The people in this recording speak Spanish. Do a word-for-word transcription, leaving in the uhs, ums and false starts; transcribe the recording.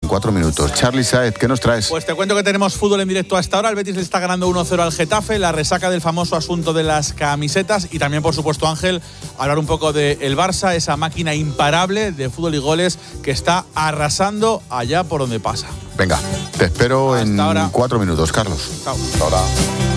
cuatro minutos. Charly Saez, ¿qué nos traes? Pues te cuento que tenemos fútbol en directo hasta ahora. El Betis le está ganando uno cero al Getafe, la resaca del famoso asunto de las camisetas y también, por supuesto, Ángel, hablar un poco del Barça, esa máquina imparable de fútbol y goles que está arrasando allá por donde pasa. Venga, te espero hasta en ahora. cuatro minutos, Carlos. Chao. Hasta ahora.